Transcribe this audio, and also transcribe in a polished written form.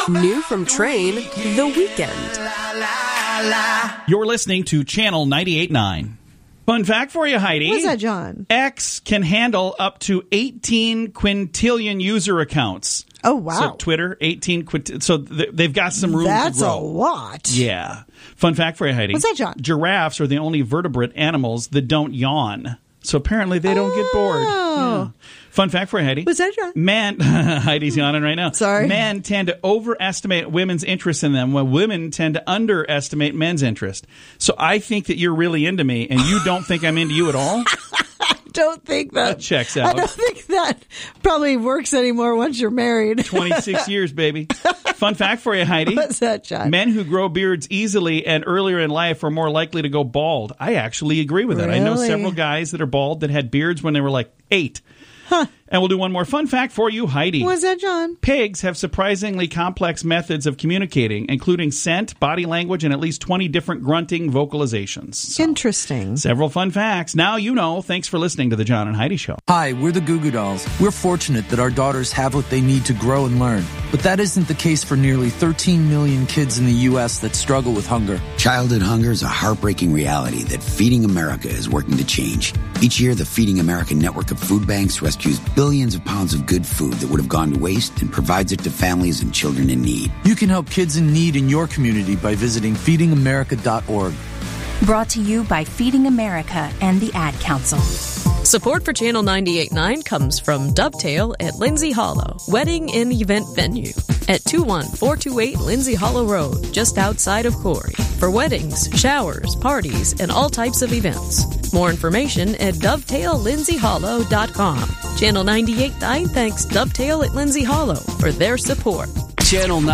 New from Train, The Weekend. You're listening to Channel 98.9. Fun fact for you, Heidi. What's that, John? X can handle up to 18 quintillion user accounts. Oh, wow. So Twitter, 18 so they've got some room to grow. That's a lot. Yeah. Fun fact for you, Heidi. What's that, John? Giraffes are the only vertebrate animals that don't yawn. So apparently they don't get bored. Yeah. Fun fact for you, Heidi. What's that, John? Man, Heidi's yawning right now. Sorry. Men tend to overestimate women's interest in them, while women tend to underestimate men's interest. So I think that you're really into me, and you don't think I'm into you at all? Don't think that checks out. I don't think that probably works anymore once you're married. 26 years, baby. Fun fact for you, Heidi. What's that, John? Men who grow beards easily and earlier in life are more likely to go bald. I actually agree with that. Really? I know several guys that are bald that had beards when they were like 8. Huh. And we'll do one more fun fact for you, Heidi. What's that, John? Pigs have surprisingly complex methods of communicating, including scent, body language, and at least 20 different grunting vocalizations. So, interesting. Several fun facts. Now you know. Thanks for listening to the John and Heidi Show. Hi, we're the Goo Goo Dolls. We're fortunate that our daughters have what they need to grow and learn. But that isn't the case for nearly 13 million kids in the U.S. that struggle with hunger. Childhood hunger is a heartbreaking reality that Feeding America is working to change. Each year, the Feeding America network of food banks rescues billions of pounds of good food that would have gone to waste and provides it to families and children in need. You can help kids in need in your community by visiting feedingamerica.org. Brought to you by Feeding America and the Ad Council. Support for Channel 98.9 comes from Dovetail at Lindsay Hollow, wedding and event venue at 21428 Lindsay Hollow Road, just outside of Corey, for weddings, showers, parties, and all types of events. More information at dovetaillindsayhollow.com. Channel 98.9 thanks Dovetail at Lindsay Hollow for their support. Channel